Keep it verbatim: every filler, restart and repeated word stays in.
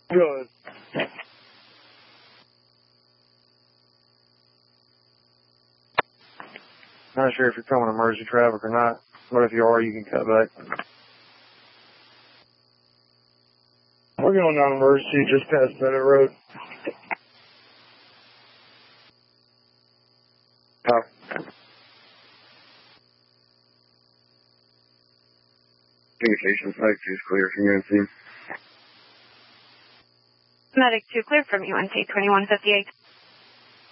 Good. Not sure if you're coming emergency traffic or not, but if you are, you can cut back. We're going down emergency just past Bennett Road. Oh. Communication site two is clear from U N C. Medic two clear from U N C twenty-one fifty-eight.